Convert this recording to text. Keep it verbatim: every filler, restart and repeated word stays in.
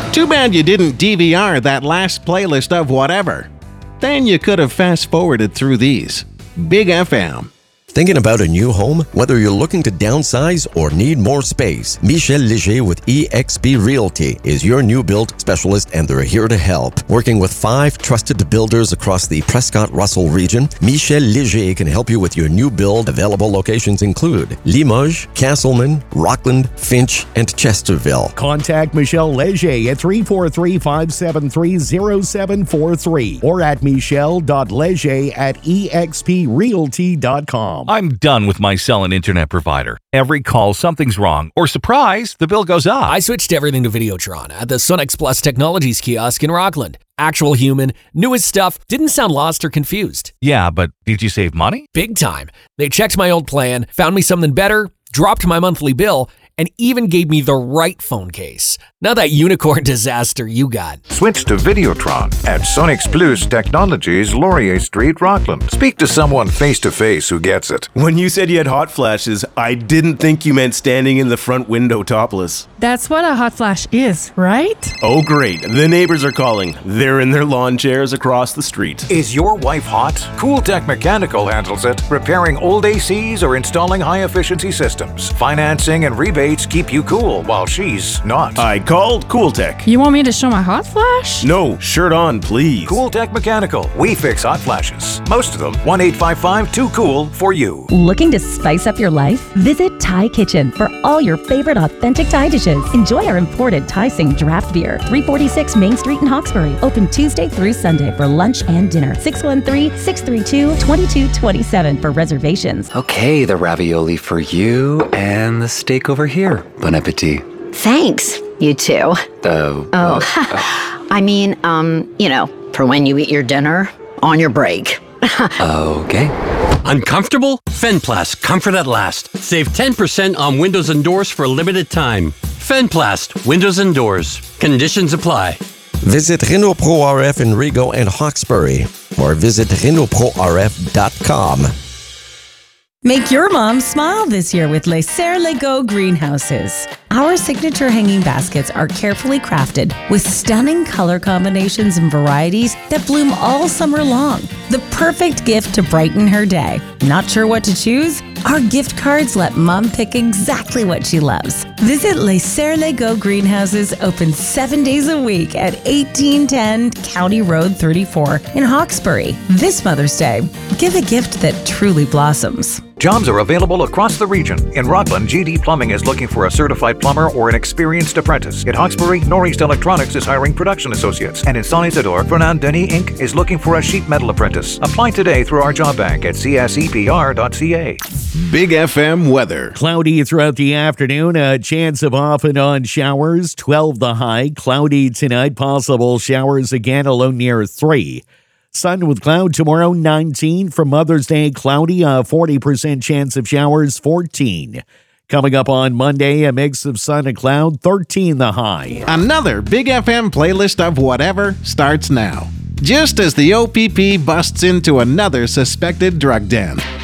Too bad you didn't D V R that last playlist of whatever. Then you could have fast-forwarded through these. Big F M. Thinking about a new home? Whether you're looking to downsize or need more space, Michel Léger with E X P Realty is your new build specialist, and they're here to help. Working with five trusted builders across the Prescott-Russell region, Michel Léger can help you with your new build. Available locations include Limoges, Castleman, Rockland, Finch, and Chesterville. Contact Michel Léger at three four three, five seven three, zero seven four three or at michel dot leger at e x p realty dot com. I'm done with my cell and internet provider. Every call, something's wrong. Or surprise, the bill goes up. I switched everything to Videotron at the Sonex Plus Technologies kiosk in Rockland. Actual human, newest stuff, didn't sound lost or confused. Yeah, but did you save money? Big time. They checked my old plan, found me something better, dropped my monthly bill, and even gave me the right phone case. Not that unicorn disaster you got. Switch to Videotron at Sonex Plus Technologies, Laurier Street, Rockland. Speak to someone face-to-face who gets it. When you said you had hot flashes, I didn't think you meant standing in the front window topless. That's what a hot flash is, right? Oh great, the neighbors are calling. They're in their lawn chairs across the street. Is your wife hot? Cooltech Mechanical handles it, repairing old A Cs or installing high-efficiency systems. Financing and rebates keep you cool while she's not. I called Cooltech. You want me to show my hot flash? No, shirt on, please. Cooltech Mechanical. We fix hot flashes. Most of them, one eight five five two cool for you. Looking to spice up your life? Visit Thai Kitchen for all your favorite authentic Thai dishes. Enjoy our imported Thai Sing draft beer. three forty-six Main Street in Hawkesbury. Open Tuesday through Sunday for lunch and dinner. six one three, six three two, two two two seven for reservations. Okay, the ravioli for you and the steak over here. Bon appetit. Thanks, you two. Uh, oh, uh, uh, I mean, um, you know, for when you eat your dinner on your break. Okay. Uncomfortable? Fenplast, comfort at last. Save ten percent on windows and doors for a limited time. Fenplast, windows and doors. Conditions apply. Visit Renault Pro R F in Rigaud and Hawkesbury, or visit renault pro r f dot com. Make your mom smile this year with Les Serres Lego greenhouses. Our signature hanging baskets are carefully crafted with stunning color combinations and varieties that bloom all summer long. The perfect gift to brighten her day. Not sure what to choose? Our gift cards let mom pick exactly what she loves. Visit Les Serres Lego greenhouses, open seven days a week at eighteen ten County Road thirty-four in Hawkesbury. This Mother's Day, give a gift that truly blossoms. Jobs are available across the region. In Rockland, G D Plumbing is looking for a certified plumber or an experienced apprentice. In Hawkesbury, Northeast Electronics is hiring production associates. And in Saint Isidore, Fernand Denis Incorporated is looking for a sheet metal apprentice. Apply today through our job bank at c s e p r dot c a. Big F M weather. Cloudy throughout the afternoon. A chance of off and on showers. twelve the high. Cloudy tonight. Possible showers again along near three. Sun with cloud tomorrow, nineteen. For Mother's Day, cloudy, a forty percent chance of showers, fourteen. Coming up on Monday, a mix of sun and cloud, thirteen the high. Another Big F M playlist of whatever starts now. Just as the O P P busts into another suspected drug den.